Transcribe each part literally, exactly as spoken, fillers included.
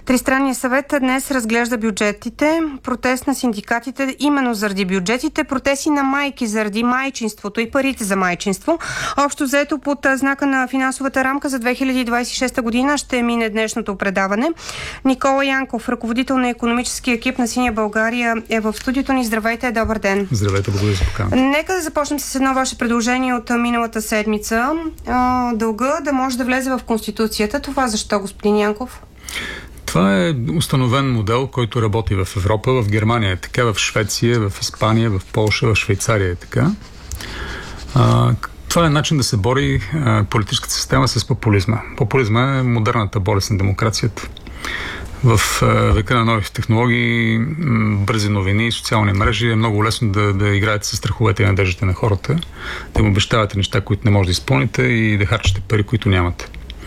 Тристранният съвет днес разглежда бюджетите, протест на синдикатите именно заради бюджетите, протести на майки заради майчинството и парите за майчинство. Общо взето под знака на финансовата рамка за две хиляди двадесет и шеста година ще мине днешното предаване. Никола Янков, ръководител на икономически екип на Синя България, е в студиото ни. Здравейте, добър ден. Здравейте, благодаря за поканата. Нека да започнем с едно ваше предложение от миналата седмица. Дълга да може да влезе в Конституцията. Това защо, господин Янков? Това е установен модел, който работи в Европа, в Германия е така, в Швеция, в Испания, в Полша, в Швейцария е така. А, това е начин да се бори а, политическата система с популизма. Популизма е модерната болест на демокрацията. В а, века на новите технологии, м, бързи новини, социални мрежи е много лесно да, да играете с страховете и надеждите на хората, да им обещавате неща, които не може да изпълните и да харчите пари, които нямате.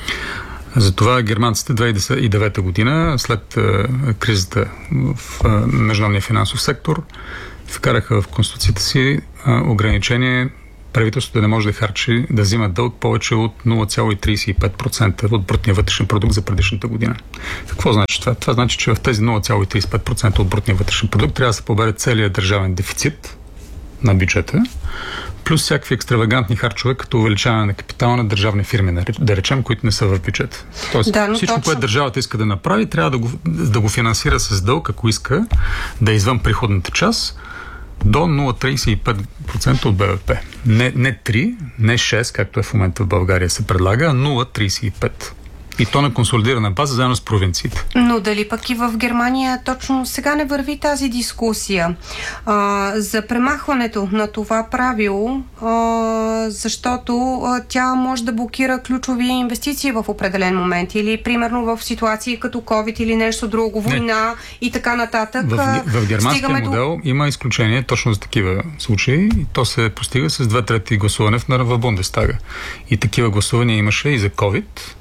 Затова германците две хиляди и девета година, след а, кризата в а, международния финансов сектор, вкараха в Конституцията си а, ограничение правителството да не може да харчи, да взима дълг повече от нула цяло тридесет и пет процента от брутния вътрешен продукт за предишната година. Какво значи това? Това значи, че в тези нула цяло тридесет и пет процента от брутния вътрешен продукт трябва да се побере целият държавен дефицит на бюджета, плюс всякакви екстравагантни харчове, като увеличаване на капитала на държавни фирми, да речем, които не са в бюджета. Тоест, да, всичко, точно, което държавата иска да направи, трябва да го, да го финансира с дълг, ако иска да е извън приходната част, до нула цяло тридесет и пет процента от БВП. Не, не три, не шест, както е в момента в България се предлага, а нула цяло тридесет и пет. И то на консолидирана база, заедно с провинциите. Но дали пък и в Германия точно сега не върви тази дискусия а, за премахването на това правило, а, защото а, тя може да блокира ключови инвестиции в определен момент или примерно в ситуации като COVID или нещо друго, война не. И така нататък. В, в германския модел до... има изключение точно за такива случаи и то се постига с две трети гласуване в, в Бундестага. И такива гласувания имаше и за COVID,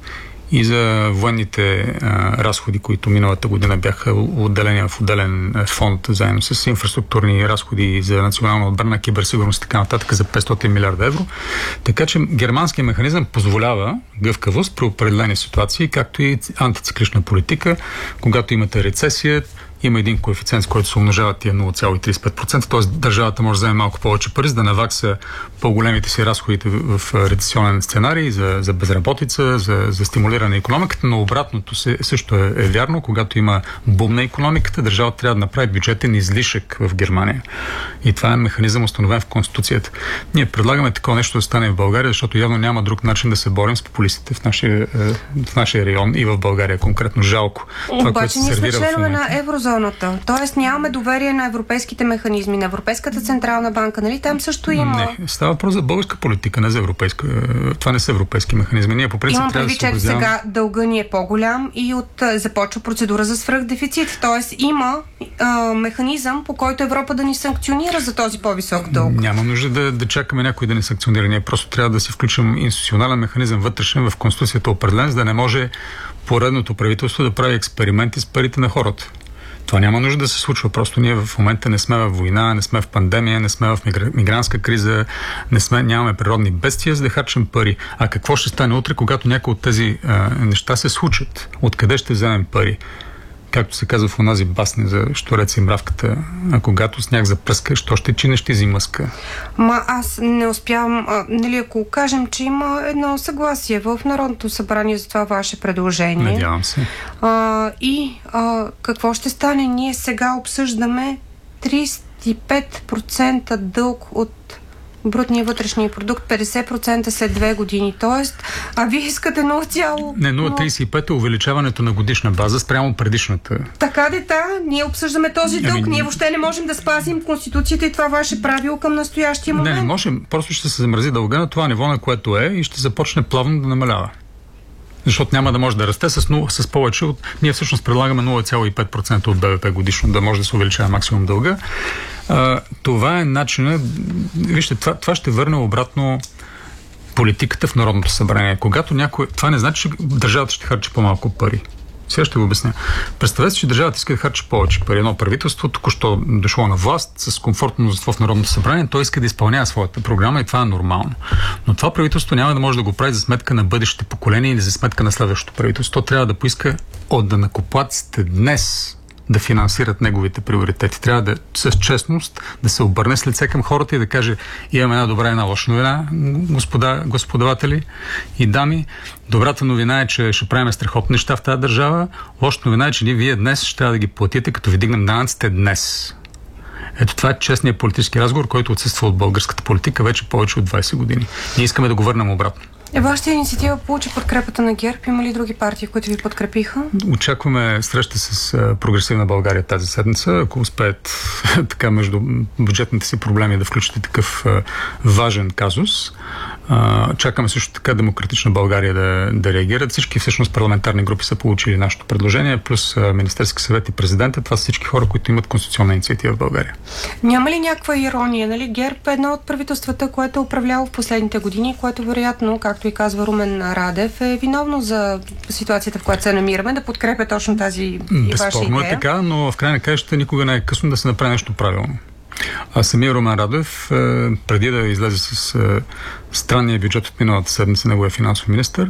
и за военните а, разходи, които миналата година бяха отделени в отделен фонд, заедно с инфраструктурни разходи за национална отбрана, киберсигурност и така нататък за петстотин милиарда евро. Така че германският механизъм позволява гъвкавост при определени ситуации, както и антициклична политика. Когато имате рецесия, има един коефициент, с който се умножава тия нула цяло тридесет и пет процента, т.е. държавата може да вземе малко повече пари, за да навакса по-големите си разходите в, в рецесионен сценарий за, за безработица, за, за стимулиране на икономиката, но обратното се, също е, е вярно. Когато има бум на икономиката, държавата трябва да направи бюджетен излишък в Германия. И това е механизъм, установен в Конституцията. Ние предлагаме такова нещо да стане в България, защото явно няма друг начин да се борим с популистите в нашия, в нашия район и в България конкретно. Жалко. Това, обаче ние сме членове на еврозона. Тоест нямаме доверие на европейските механизми, на Европейската централна банка, нали? Там също има... Не, става въпрос за българска политика, не за европейска. Това не са европейски механизми. Ние по принцип имам трябва предвид, да се че сега дълга ни е по-голям и от започва процедура за свръхдефицит. Тоест има а, механизъм, по който Европа да ни санкционира за този по-висок дълг. Няма нужда да, да чакаме някой да ни санкционира. Ние просто трябва да си включим институционален механизъм вътрешен в Конституцията определен, за да не може поредното правителство да прави експерименти с парите на хората. Това няма нужда да се случва. Просто ние в момента не сме в война, не сме в пандемия, не сме в мигр... мигрантска криза, не сме, нямаме природни бедствия, за да харчим пари. А какво ще стане утре, когато някои от тези а, неща се случат? Откъде ще вземем пари? Както се казва в онази басня за щурец и мравката, а когато сняг запръска, що ще чинеш ти зимъска? Ма аз не успявам, а, нали, ако кажем, че има едно съгласие в Народното събрание за това ваше предложение. Надявам се. А, и а, какво ще стане? Ние сега обсъждаме тридесет и пет процента дълг от брутния вътрешния продукт, петдесет процента след две години. Тоест, а вие искате нула цяло... Не, нула цяло тридесет и пет е увеличаването на годишна база спрямо предишната. Така дета, ние обсъждаме този дълг. Ами... Ние въобще не можем да спазим Конституцията и това ваше правило към настоящия момент. Не, не можем. Просто ще се замрази дълга на това ниво, на което е и ще започне плавно да намалява. Защото няма да може да расте с, нула, с повече от... Ние всъщност предлагаме нула цяло пет процента от БВП годишно да може да се увеличава максимум дълга. А, това е начинът... Вижте, това, това ще върне обратно политиката в Народното събрание. Когато някой... Това не значи, че държавата ще харчи по-малко пари. Сега ще го обясня. Представете си, че държавата иска да харчи повече пари. Едно правителство, току-що дошло на власт с комфортно мнозинство в Народното събрание, той иска да изпълнява своята програма и това е нормално. Но това правителство няма да може да го прави за сметка на бъдещите поколения или за сметка на следващото правителство. То трябва да поиска от данъкоплатците днес да финансират неговите приоритети. Трябва да с честност да се обърне с лице към хората и да каже: имаме една добра и една лоша новина, господа, господаватели и дами. Добрата новина е, че ще правим страхотни неща в тази държава. Лошата новина е, че ние вие днес ще трябва да ги платите, като ви дигнем данъците днес. Ето това е честният политически разговор, който отсъства от българската политика вече повече от двайсет години. Ние искаме да го върнем обратно. Е, вашата инициатива получи подкрепата на ГЕРБ. Има ли други партии, които ви подкрепиха? Очакваме среща с а, Прогресивна България тази седмица. Ако успеят така между бюджетните си проблеми да включите такъв а, важен казус. А, чакаме също така Демократична България да, да реагират. Всички всъщност парламентарни групи са получили нашето предложение, плюс а, Министерски съвет и президента. Това са всички хора, които имат конституционна инициатива в България. Няма ли някаква ирония? Нали? ГЕРБ е едно от правителствата, което е управляло в последните години, което вероятно, както и казва Румен Радев, е виновно за ситуацията, в която се намираме, да подкрепя точно тази и ваша идея. Безспорно е така, но в крайна краища никога не е късно да се направи нещо правилно. А самия Румен Радев, преди да излезе с странния бюджет от миналата седмица, неговия финансов министър,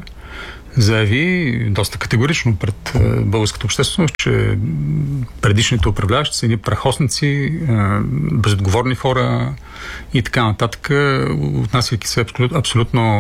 заяви доста категорично пред българската общественост, че предишните управляващи са едни прахосници, безотговорни хора и така нататък, отнасяйки се абсолютно, абсолютно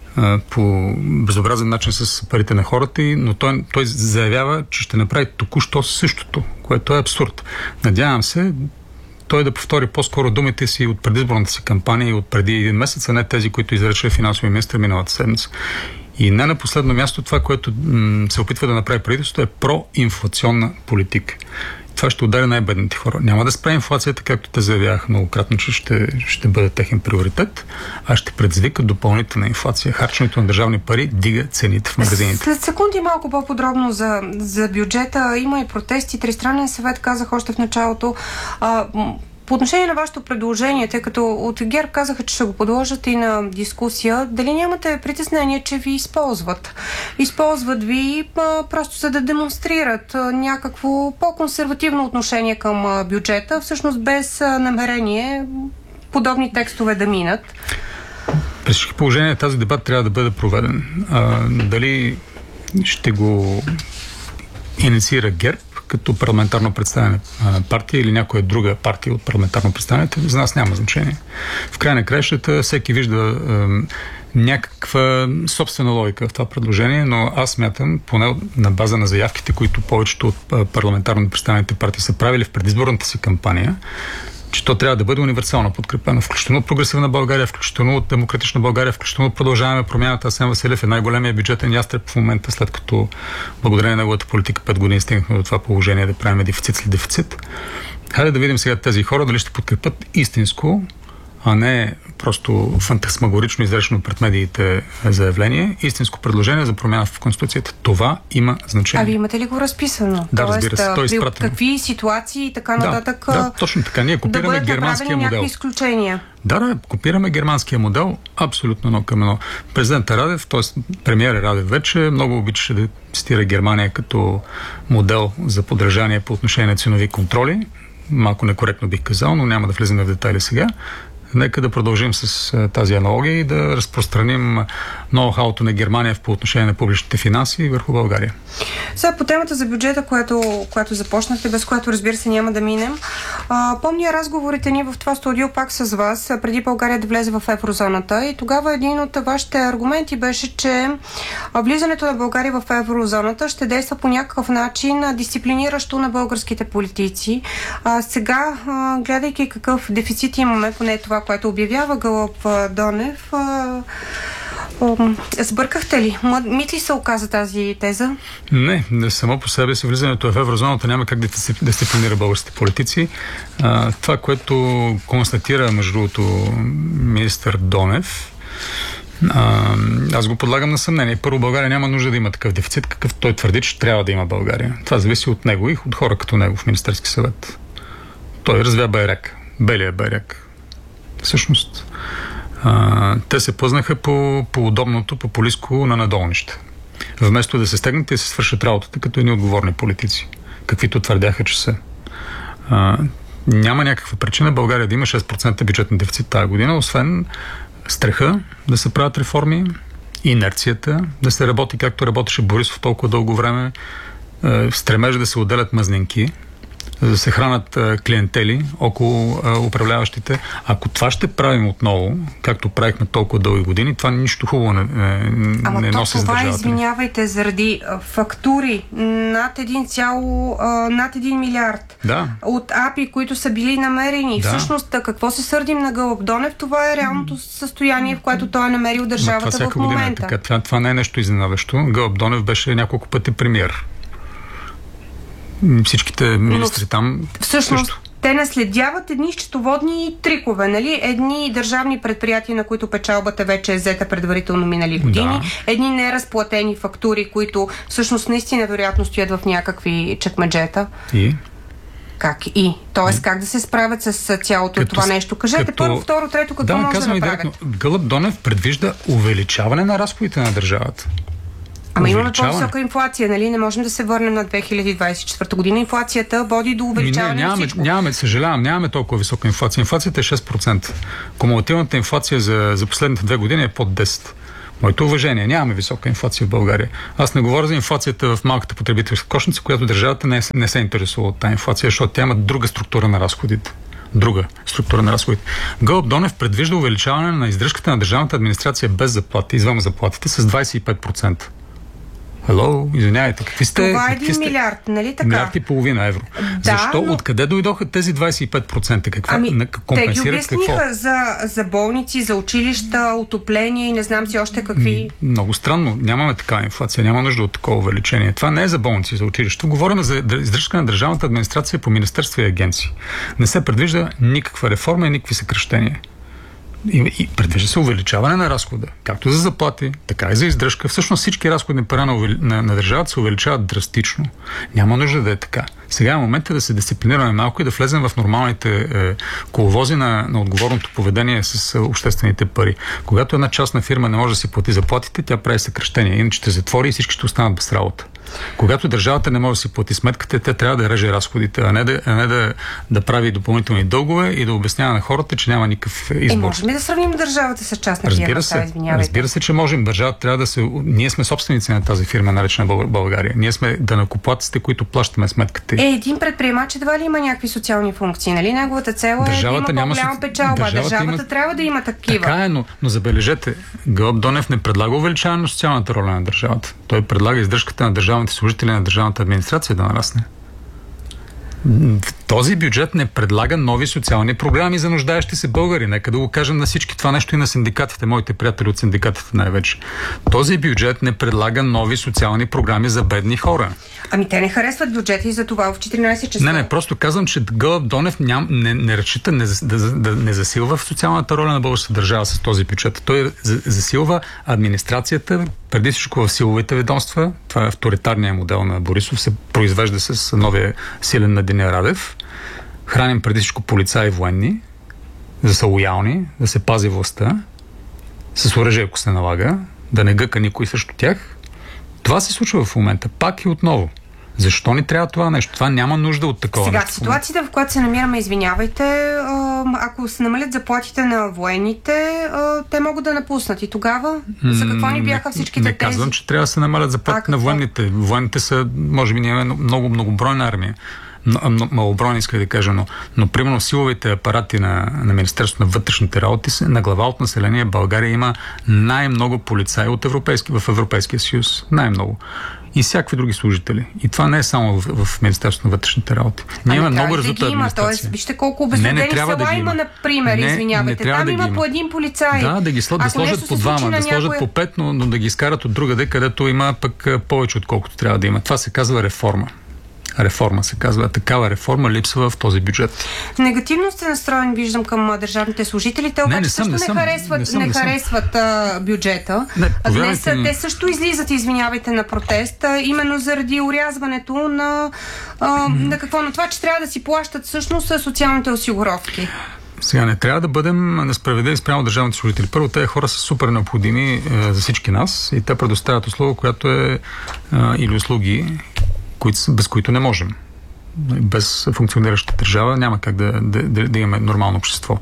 по безобразен начин с парите на хората, но той, той заявява, че ще направи току-що същото, което е абсурд. Надявам се той да повтори по-скоро думите си от предизборната си кампания и от преди един месец, а не тези, които изрече финансовия министър миналата седмица. И не на последно място това, което м- се опитва да направи правителството, е проинфлационна политика. Това ще удари най-бедните хора. Няма да спре инфлацията, както те заявяваха многократно, че ще, ще бъде техен приоритет, а ще предизвика допълнителна инфлация. Харченето на държавни пари дига цените в магазините. След секунди малко по-подробно за, за бюджета. Има и протести. Тристранен съвет, казах още в началото. А, По отношение на вашето предложение, тъй като от ГЕРБ казаха, че ще го подложат и на дискусия, дали нямате притеснение, че ви използват? Използват ви а, просто за да демонстрират а, някакво по-консервативно отношение към а, бюджета, всъщност без а, намерение подобни текстове да минат? При всички положения тази дебат трябва да бъде проведен. А, дали ще го инициира ГЕРБ като парламентарно представена партия или някоя друга партия от парламентарно представените, за нас няма значение. В край на краищата всеки вижда е, някаква собствена логика в това предложение, но аз смятам, поне на база на заявките, които повечето от парламентарно представените партии са правили в предизборната си кампания, че то трябва да бъде универсално подкрепено, включително от Прогресивна България, включително от Демократична България, включително от Продължаваме промяната. Асен Василев е най-големия бюджетен ястреб в момента, след като благодарение на неговата политика пет години стигнахме до това положение да правим дефицит след дефицит. Хайде да видим сега тези хора дали ще подкрепят истинско, а не просто фантасмагорично изречено пред медиите заявление, истинско предложение за промяна в Конституцията. Това има значение. А ви имате ли го разписано? Да, разбира се. Той е изпратено. Какви ситуации и така нататък? Да, да, точно така. Ние копираме да германския модел. Изключения. Да, да, копираме германския модел абсолютно едно към едно. Президент Радев, т.е. премиер Радев вече много обичаше да цитира Германия като модел за подражание по отношение на ценови контроли. Малко некоректно бих казал, но няма да влизаме в детайли сега. Нека да продължим с а, тази аналогия и да разпространим ноу-хауто на Германия по отношение на публичните финанси върху България. Сега по темата за бюджета, което, което започнахте, без което разбира се няма да минем. А, помня разговорите ни в това студио пак с вас, преди България да влезе в еврозоната, и тогава един от вашите аргументи беше, че влизането на България в еврозоната ще действа по някакъв начин дисциплиниращо на българските политици. А, сега, а, гледайки какъв дефицит имаме, поне това, което обявява Гълъб Донев, а, сбъркахте ли? Мит ли се оказа тази теза? Не, не само по себе си влизането в еврозоната няма как да дисциплинира българските политици. А, това, което констатира между другото министър Донев, а, аз го подлагам на съмнение. Първо, България няма нужда да има такъв дефицит, какъв той твърди, че трябва да има България. Това зависи от него и от хора като него в Министерски съвет. Той развя байрак, белия байрак. Всъщност, а, те се плъзнаха по, по удобното популистко на надолнище. вместо да се стегнат и да се свършат работата като едни отговорни политици, каквито твърдяха, че са. А, няма някаква причина България да има шест процента бюджетен дефицит тази година, освен страха да се правят реформи, инерцията, да се работи както работеше Борисов толкова дълго време, стремеж да се отделят мазнинки, за да се хранат а, клиентели около а, управляващите. Ако това ще правим отново, както правихме толкова дълги години, това нищо хубаво не, не, Ама не то носи с това, държавата. извинявайте, заради а, фактури над един цяло, а, над един милиард Да. от АПИ, които са били намерени. Да. Всъщност, какво се сърдим на Гълъб Донев? Това е реалното състояние, в което той е намерил държавата това в момента. Е така. Това, това не е нещо изненадващо. Гълъб Донев беше няколко пъти премиер. Всичките министри там всъщност също. Те наследяват едни счетоводни трикове, нали? Едни държавни предприятия, на които печалбата вече е взета предварително минали години, да. Едни неразплатени фактури, които всъщност наистина вероятно стоят в някакви чекмеджета. И? Как и? Тоест, как да се справят с цялото като, това нещо? Кажете като... първо, второ, трето, какво да, може да направят? Директно, Гълъб Донев предвижда увеличаване на разходите на държавата. Ама имаме по-висока инфлация, нали? Не можем да се върнем на две хиляди двадесет и четвърта година. Инфлацията води до увеличаване не, нямаме, на всичко. Нямаме, съжалявам, нямаме толкова висока инфлация. Инфлацията е шест процента. Кумулативната инфлация за, за последните две години е под десет. Моето уважение, нямаме висока инфлация в България. Аз не говоря за инфлацията в малката потребителска кошница, която държавата не, не се интересува от тази инфлация, защото тя има друга структура на разходите. Друга структура на разходите. Гълъб Донев предвижда увеличаване на издръжката на държавната администрация без заплати, извън заплатите, с двадесет и пет процента. Hello, извинявайте, какви сте? Това е един милиард, нали така? Милиард и половина евро. Да, Защо? но... Откъде дойдоха тези двадесет и пет процента? Каква ами, компенсират те ги обясниха какво? за, за болници, за училища, отопление и не знам си още какви. Много странно. Нямаме такава инфлация, няма нужда от такова увеличение. Това не е за болници, за училища. Говорим за издръжка на държавната администрация по министерства и агенции. Не се предвижда никаква реформа и никакви съкращения. И, и предвижда се увеличаване на разхода. Както за заплати, така и за издръжка. Всъщност всички разходни пера на, на, на държавата се увеличават драстично. Няма нужда да е така. Сега е момента да се дисциплинираме малко и да влезем в нормалните е, коловози на, на отговорното поведение с е, обществените пари. Когато една частна фирма не може да си плати заплатите, тя прави съкращение. Иначе ще затвори и всички ще останат без работа. Когато държавата не може да си плати сметката, тя трябва да реже разходите, а не да, а не да, да прави допълнителни дългове и да обяснява на хората, че няма никакъв избор. Е, можем ли да сравним държавата с частна разбира фирма? Се, извинявайте. Разбира се, че можем. Държавата трябва да се... Ние сме собственици на тази фирма, наречена България. Ние сме данъкоплатците, които плащаме сметката. Е, един предприемач едва ли има някакви социални функции, нали? Неговата цел е държавата да има по-голяма печалба. Държавата, държавата има... трябва да има такива. Така е, но, но забележете, Гълъб Донев не предлага увеличаване на социалната роля на държавата. Той предлага издръжката на държавните служители на държавната администрация да нарасне. Този бюджет не предлага нови социални програми за нуждаещи се българи. Нека да го кажем на всички това нещо и на синдикатите, моите приятели от синдикатите най-вече. Този бюджет не предлага нови социални програми за бедни хора. Ами те не харесват бюджета и за това в четиринадесет часа. Не, не, просто казвам, че Гълъб Донев ням, не, не разчита, не, да, да не засилва в социалната роля на българската държава с този бюджет. Той засилва администрацията, преди всичко в силовите ведомства. Това е авторитарният модел на Борисов, се произвежда с новия силен на Деня Радев. Храним преди всичко полицаи и военни, да са лоялни, да се пази властта, с оръжие, ако се налага, да не гъка никой срещу тях. Това се случва в момента. Пак и отново. Защо ни трябва това нещо? Това няма нужда от такова. Сега, нещо. ситуацията, в която се намираме, извинявайте, ако се намалят заплатите на военните, те могат да напуснат. И тогава за какво ни бяха всичките не, тези? Не казвам, че трябва да се намалят заплатите на военните. Военните са, може би, ние имаме много, многобройна армия. Малобройни, иска да кажа, но, но примерно силовите апарати на, на Министерството на вътрешните работи на глава от население България има най-много полицаи от Европейски, в Европейския съюз. Най-много. И всякакви други служители. И това не е само в, в Министерството на вътрешните работи. Ние имаме много разута да администрация. Тоест, вижте колко обезлюдени села да има, например, не, извинявайте. Не Там да има има по един полицай. Да, да ги сло, да сложат по двама, да някоя... сложат по пет, но, но да ги изкарат от другаде, където има пък повече, отколкото трябва да има. Това се казва реформа. Реформа се казва. Такава реформа липсва в този бюджет. Негативно сте настроен, виждам, към държавните служители. Те обаче също не, не, харесват, не, съм, не, не харесват а, бюджета. Не, Днес ми... те също излизат, извинявайте, на протест, а, именно заради урязването на, а, mm-hmm. на какво? На това, че трябва да си плащат всъщност социалните осигуровки. Сега не трябва да бъдем несправедливи спрямо държавните служители. Първо, тези хора са супер необходими е, за всички нас и те предоставят услуга, която е е или услуги, които, без които не можем. Без функционираща държава няма как да, да, да, да имаме нормално общество.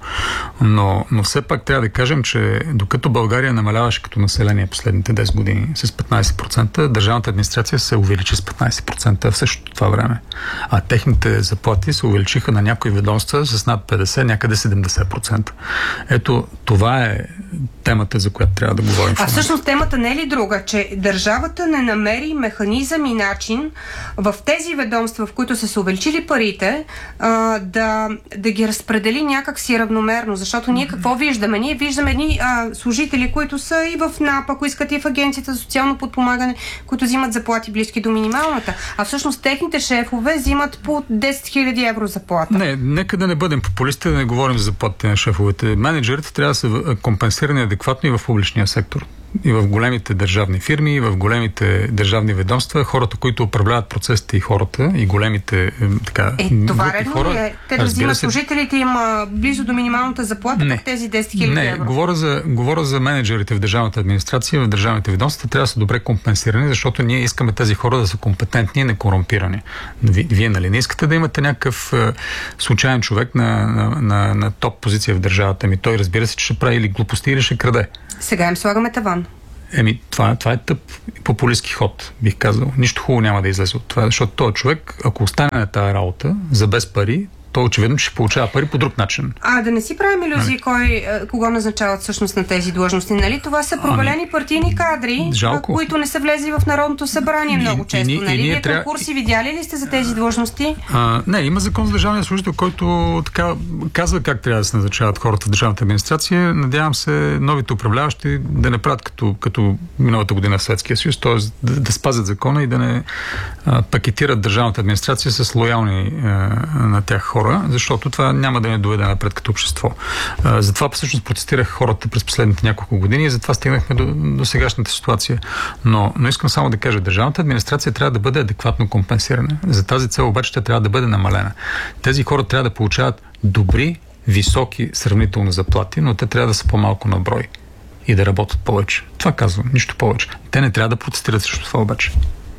Но, но все пак трябва да кажем, че докато България намаляваше като население последните десет години с петнайсет процента, държавната администрация се увеличи с петнайсет процента в същото това време. А техните заплати се увеличиха на някои ведомства с над петдесет, някъде седемдесет процента. Ето, това е темата, за която трябва да говорим. А всъщност темата не е ли друга? Че държавата не намери механизъм и начин в тези ведомства, в които са се увеличили парите, а, да, да ги разпредели някак си равномерно. Защото ние какво виждаме? Ние виждаме едни а, служители, които са и в НАП, ако искат и в Агенцията за социално подпомагане, които взимат заплати близки до минималната. А всъщност техните шефове взимат по десет хиляди евро заплата. Не, нека да не бъдем популисти, да не говорим за заплатите на шефовете. Менеджерите трябва да са компенсирани адекватно и в публичния сектор. И в големите държавни фирми, и в големите държавни ведомства, хората, които управляват процесите и хората, и големите така, е, това редно хора, е. Те да взимат се... служителите им близо до минималната заплата, не, тези десет хиляди евро. Не, говоря за, говоря за менеджерите в държавната администрация, в държавните ведомства, трябва да са добре компенсирани, защото ние искаме тези хора да са компетентни и некорумпирани. Вие, нали, не искате да имате някакъв е, случайен човек на, на, на, на топ позиция в държавата ми. Той, разбира се, че ще прави или глупости, или ще краде. Сега им слагаме таван. Еми, това, това е тъп популистски ход, бих казал. Нищо хубаво няма да излезе от това, защото този човек, ако остане на тази работа за без пари, то очевидно, че ще получава пари по друг начин. А, да не си правим илюзии, нали? Кой, кого назначават всъщност на тези длъжности, нали? Това са провалени ами, партийни кадри, жалко. Които не са влезли в Народното събрание и, много често, и, нали? И, Вие трябва... конкурси видяли ли сте за тези длъжности? А, не, има закон за държавния служител, който така казва как трябва да се назначават хората в държавната администрация. Надявам се новите управляващи да не правят като, като миналата година в Съветския съюз, т.е. Да, да спазят закона и да не а, пакетират държавната администрация с лоялни а, на тях хора. Хора, защото това няма да ни доведе напред като общество. А, затова всъщност протестирах хората през последните няколко години и затова стигнахме до, до сегашната ситуация. Но, но искам само да кажа, държавната администрация трябва да бъде адекватно компенсирана. За тази цел обаче тя трябва да бъде намалена. Тези хора трябва да получават добри, високи сравнително заплати, но те трябва да са по-малко на брой и да работят повече. Това казвам, нищо повече. Те не трябва да протестират срещу това обаче.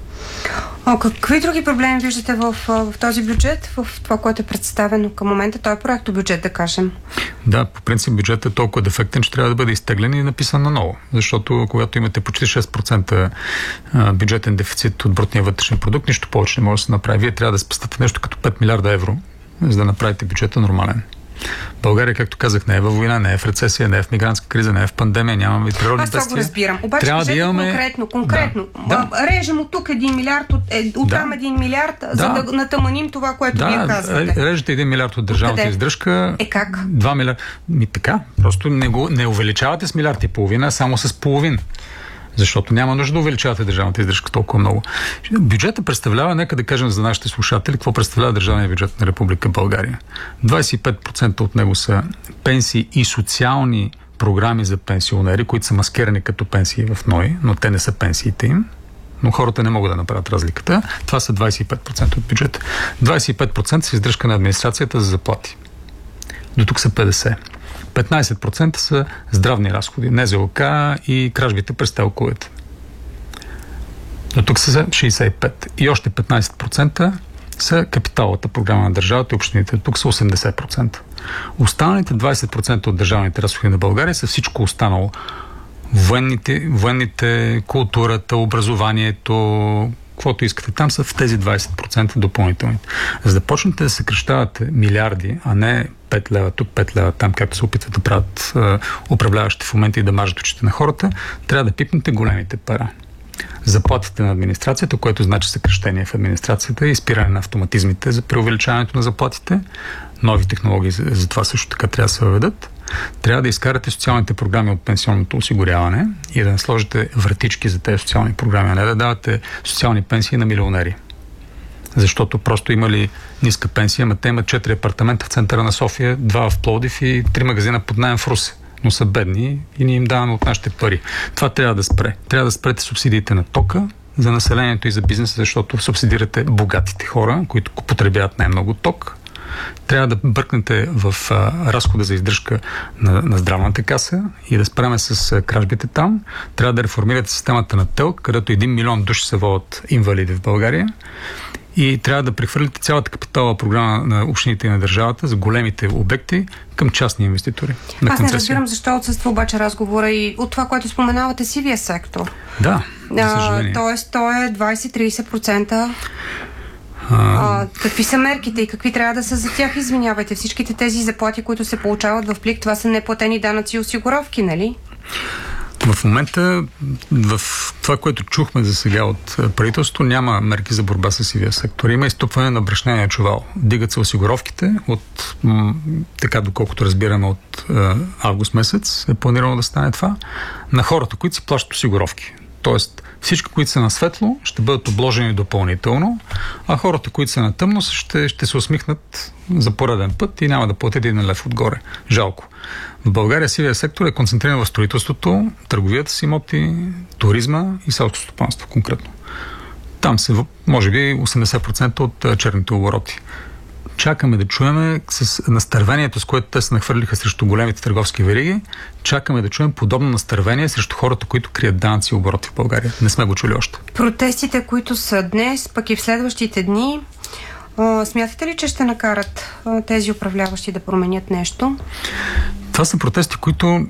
О, какви други проблеми виждате в, в този бюджет, в това, което е представено към момента? Той е проектобюджет, да кажем. Да, по принцип бюджетът е толкова дефектен, че трябва да бъде изтеглен и написан наново. Защото когато имате почти шест процента бюджетен дефицит от брутния вътрешен продукт, нищо повече не може да се направи. Вие трябва да спестите нещо като пет милиарда евро, за да направите бюджета нормален. България, както казах, не е във война, не е в рецесия, не е в мигрантска криза, не е в пандемия, нямаме и природни бедствия. Аз това го разбирам. Обаче трябва кажете да имаме... конкретно, конкретно. Да. Режем от тук един милиард, от, е, от да. Там един милиард, да. За да натъманим това, което да. Вие казвате. Режете един милиард от държавната издръжка. Е как? Два милиарда. Ми така, просто не, го, не увеличавате с милиард и половина, само с половин. Защото няма нужда да увеличавате държавната издръжка толкова много. Бюджетът представлява, нека да кажем за нашите слушатели, какво представлява държавния бюджет на Република България. двайсет и пет процента от него са пенсии и социални програми за пенсионери, които са маскирани като пенсии в НОИ, но те не са пенсиите им. Но хората не могат да направят разликата. Това са двайсет и пет процента от бюджета. двайсет и пет процента са издръжка на администрацията за заплати. До тук са петдесет. петнайсет процента са здравни разходи, НЗОК и кражбите през телковете. Но тук са шейсет и пет. И още петнайсет процента са капиталовата програма на държавата и общините. Тук са осемдесет процента. Останалите двайсет процента от държавните разходи на България са всичко останало. Военните, военните, културата, образованието, каквото искате там, са в тези двайсет процента допълнителни. За да почнете да съкращавате милиарди, а не пет лева тук, пет лева там, както се опитват да правят е, управляващи в момента и да мажат очите на хората, трябва да пипнете големите пара. Заплатите на администрацията, което значи съкращение в администрацията и спиране на автоматизмите за преувеличаването на заплатите. Нови технологии за, за това също така трябва да се въведат. Трябва да изкарате социалните програми от пенсионното осигуряване и да не сложите вратички за тези социални програми, а не да давате социални пенсии на милионери. Защото просто имали ниска пенсия, ама те имат четири апартамента в центъра на София, два в Пловдив и три магазина под наем в Русе. Но са бедни и ние им даваме от нашите пари. Това трябва да спре. Трябва да спрете субсидиите на тока за населението и за бизнеса, защото субсидирате богатите хора, които потребяват най-много ток, Трябва да бъркнете в а, разхода за издръжка на, на здравната каса и да спреме с а, кражбите там. Трябва да реформирате системата на ТЕЛК, където един милион души се водят инвалиди в България. И трябва да прехвърлите цялата капиталова програма на общините и на държавата за големите обекти към частни инвеститори. Аз не разбирам защо отсъства обаче разговора и от това, което споменавате, сивия сектор. Да, за съжаление. А, тоест, то е двайсет-трийсет процента. А, какви са мерките и какви трябва да са за тях? Извинявайте, всичките тези заплати, които се получават в плик, това са неплатени данъци и осигуровки, нали? В момента, в това, което чухме за сега от правителството, няма мерки за борба с сивия сектор. Има изтупване на брашнения чувал. Дигат се осигуровките от, м- така доколкото разбираме, от е, август месец е планирано да стане това, на хората, които си плащат осигуровки. Тоест, всички, които са на светло, ще бъдат обложени допълнително, а хората, които са на тъмно, ще, ще се усмихнат за пореден път и няма да платят един лев отгоре. Жалко. В България сивия сектор е концентриран в строителството, търговията с имоти, туризма и селското стопанство конкретно. Там са, може би, осемдесет процента от черните обороти. Чакаме да чуем с настървението, с което те се нахвърлиха срещу големите търговски вериги, чакаме да чуем подобно настървение срещу хората, които крият данъци и обороти в България. Не сме го чули още. Протестите, които са днес, пък и в следващите дни, смятате ли, че ще накарат тези управляващи да променят нещо? Това са протести, които м-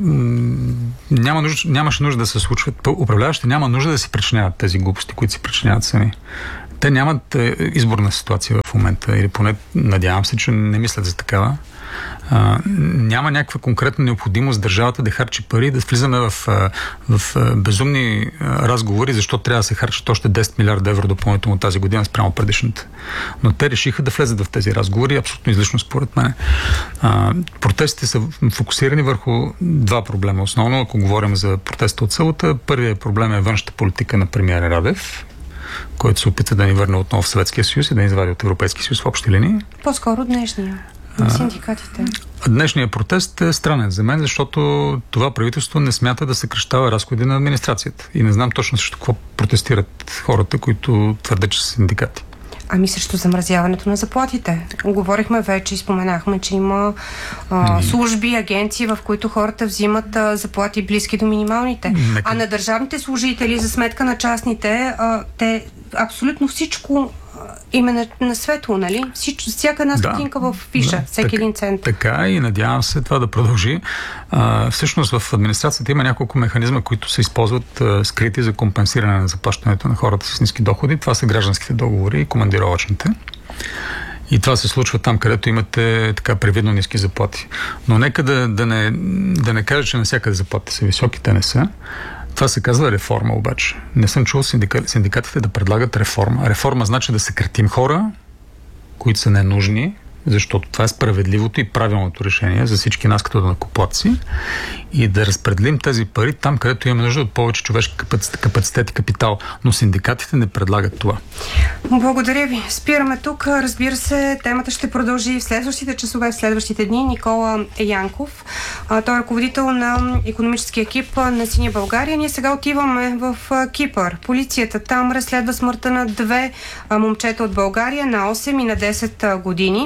няма нужда, нямаше нужда да се случват. Управляващите няма нужда да си причиняват тези глупости, които си причиняват сами. Те нямат е, изборна ситуация в момента, или поне надявам се, че не мислят за такава. А, няма някаква конкретна необходимост държавата да харчи пари, да влизаме в, в безумни разговори, защо трябва да се харчат още десет милиарда евро допълнително тази година спрямо предишната. Но те решиха да влезат в тези разговори, абсолютно излишно според мен. А, протестите са фокусирани върху два проблема. Основно, ако говорим за протеста от събота, първият проблем е външната политика на премиера Радев, който се опитва да ни върне отново в Съветския съюз и да ни извади от Европейския съюз в общи линии. По-скоро днешния. На синдикатите. Днешният протест е странен за мен, защото това правителство не смята да съкращава разходи на администрацията. И не знам точно срещу какво протестират хората, които твърдят, че са синдикати. Ами срещу замразяването на заплатите. Говорихме вече и споменахме, че има а, служби, агенции, в които хората взимат а, заплати близки до минималните. Нека... А на държавните служители за сметка на частните, а, те абсолютно всичко име на, на светло, нали? Всич, всяка една стотинка да, в фиша, да, всеки так, един цент. Така и надявам се това да продължи. А, всъщност в администрацията има няколко механизма, които се използват а, скрити за компенсиране на заплащането на хората с ниски доходи. Това са гражданските договори и командировъчните. И това се случва там, където имате така привидно ниски заплати. Но нека да, да, не, да не кажа, че навсякъде заплатите са високи, те не са. Това се казва реформа обаче. Не съм чул синдика... синдикатите да предлагат реформа. Реформа значи да съкратим хора, които са ненужни, защото това е справедливото и правилното решение за всички нас като данъкоплатци, и да разпределим тези пари там, където имаме нужда от повече човешки капацитет и капитал. Но синдикатите не предлагат това. Благодаря ви. Спираме тук. Разбира се, темата ще продължи в следващите часове, в следващите дни. Никола Янков, той е ръководител на икономическия екип на Синя България. Ние сега отиваме в Кипър. Полицията там разследва смъртта на две момчета от България, на осем и на десет години.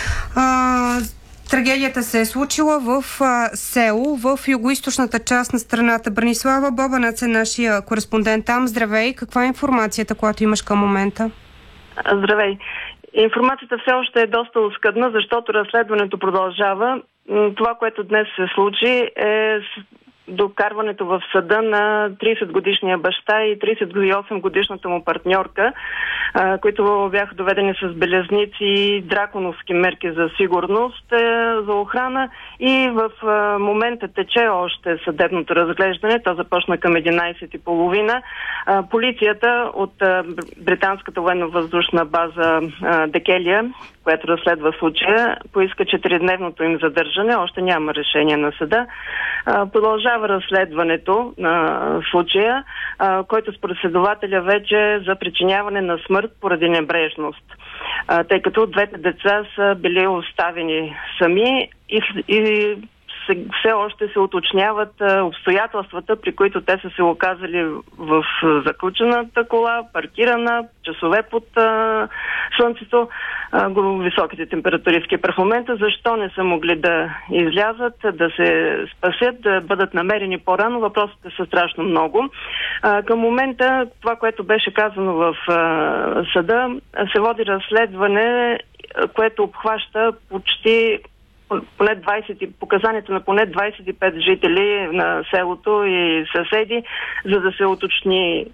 А, трагедията се е случила в а, село в югоизточната част на страната. Бранислава Бобанац е нашия кореспондент там. Здравей! Каква е информацията, която имаш към момента? Здравей! Информацията все още е доста оскъдна, защото разследването продължава. Това, което днес се случи, е докарването в съда на трийсетгодишния баща и трийсет и осем годишната му партньорка, които бяха доведени с белезници и драконовски мерки за сигурност, за охрана, и в момента тече още съдебното разглеждане. То започна към единайсет и половина. Полицията от британската военно-въздушна база Декелия, която разследва случая, поиска четиридневното им задържане. Още няма решение на съда. Продължава разследването на случая, който според следователя вече е за причиняване на смърт поради небрежност, тъй като двете деца са били оставени сами и, и все още се уточняват обстоятелствата, при които те са се оказали в заключената кола, паркирана, часове под а, слънцето. високите температури в Кипър в момента. Защо не са могли да излязат, да се спасят, да бъдат намерени по-рано? Въпросите са страшно много. Към момента това, което беше казано в съда, се води разследване, което обхваща почти поне двайсет, показанията на поне двайсет и пет жители на селото и съседи, за да се уточни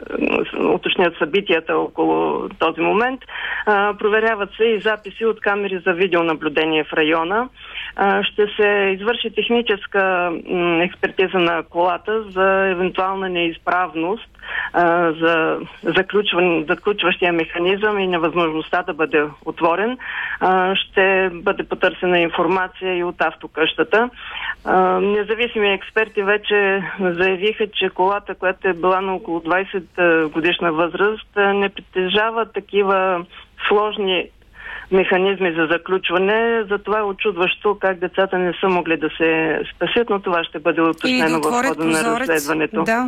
уточнят събитията около този момент. А, проверяват се и записи от камери за видеонаблюдение в района. А, ще се извърши техническа м, експертиза на колата за евентуална неизправност, а, за заключване, заключващия механизъм и невъзможността да бъде отворен. А, ще бъде потърсена информация и от автокъщата. А, независими експерти вече заявиха, че колата, която е била на около двайсет годишна възраст, не притежава такива сложни механизми за заключване. Затова е очудващо как децата не са могли да се спасят, но това ще бъде уточнено да в хода на разследването. Да.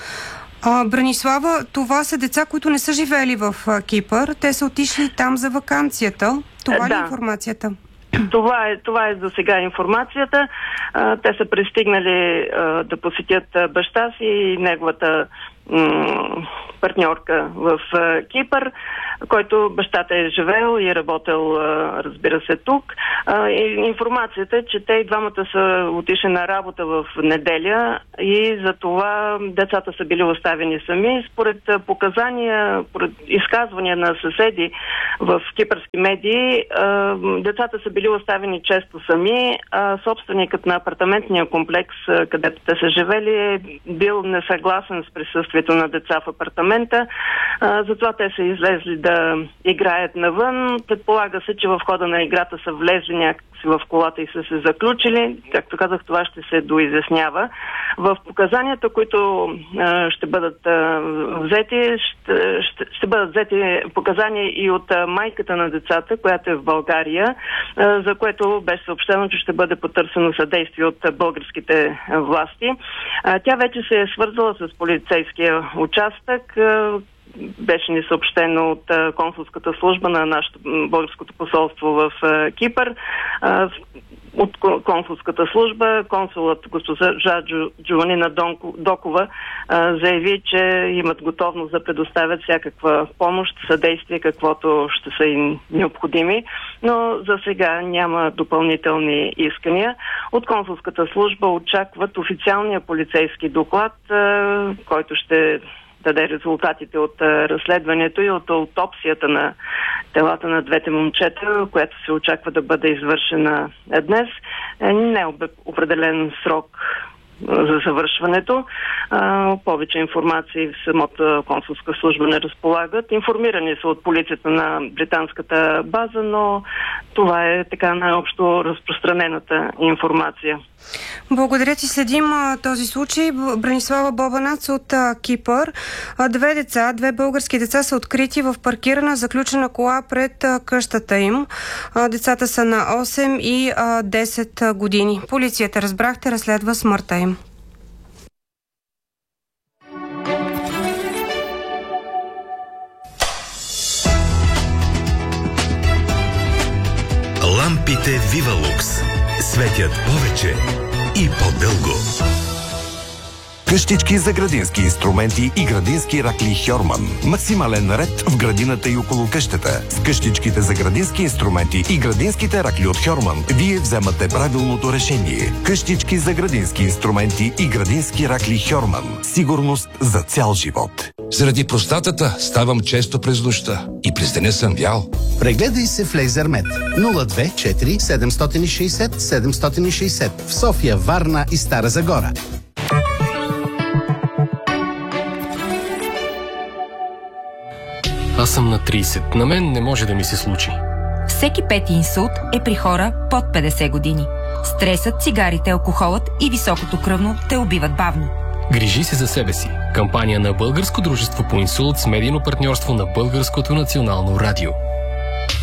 А, Бранислава, това са деца, които не са живели в Кипър. Те са отишли там за ваканцията. Това да. ли е информацията? Това е, това е за сега информацията. А, те са пристигнали а, да посетят баща си и неговата м- партньорка в а, Кипър, който бащата е живеел и е работил, а, разбира се, тук. А, и информацията е, че те и двамата са отишли на работа в неделя и за това децата са били оставени сами. Според показания, според изказвания на съседи в кипърски медии, а, децата са били оставени често сами, а собственикът на апартаментния комплекс, където те са живели, е бил несъгласен с присъствието на деца в апартамента. А, затова те са излезли да играят навън. Предполага се, че в хода на играта са влезли някакси в колата и са се заключили. Както казах, това ще се доизяснява. В показанията, които а, ще бъдат а, взети, ще, ще, ще бъдат взети показания и от а, майката на децата, която е в България, а, за което беше съобщено, че ще бъде потърсено съдействие от а, българските а, власти. А, тя вече се е свързала с полицейския участък. А, беше ни съобщено от а, консулската служба на нашето българското посолство в а, Кипър. А, от консулската служба консулът госпожа Джованина Докова а, заяви, че имат готовност да предоставят всякаква помощ, съдействие, каквото ще са им необходими, но за сега няма допълнителни искания. От консулската служба очакват официалния полицейски доклад, а, който ще даде резултатите от а, разследването и от аутопсията на телата на двете момчета, която се очаква да бъде извършена днес. Е, не е определен срок за завършването. А, повече информации в самата консулска служба не разполагат. Информирани са от полицията на британската база, но това е така най-общо разпространената информация. Благодаря ти. Следим а, този случай. Бранислава Бобанац от а, Кипър. А, две деца, две български деца са открити в паркирана заключена кола пред а, къщата им. А, децата са на осем и а, десет години. Полицията, разбрахте, разследва смъртта им. Лампите Вивалукс светят повече и по-дълго. Къщички за градински инструменти и градински ракли Хьорман. Максимален ред в градината и около къщата. С къщичките за градински инструменти и градинските ракли от Хьорман вие вземате правилното решение. Къщички за градински инструменти и градински ракли Хьорман. Сигурност за цял живот. Заради простатата ставам често през нощта и през деня съм вял. Прегледай се в Лейзермед. нула две четири седем шест шест седем шест шест в София, Варна и Стара Загора. Аз съм на трийсет. На мен не може да ми се случи. Всеки пети инсулт е при хора под петдесет години. Стресът, цигарите, алкохолът и високото кръвно те убиват бавно. Грижи се за себе си. Кампания на Българско дружество по инсулт с медийно партньорство на Българското национално радио.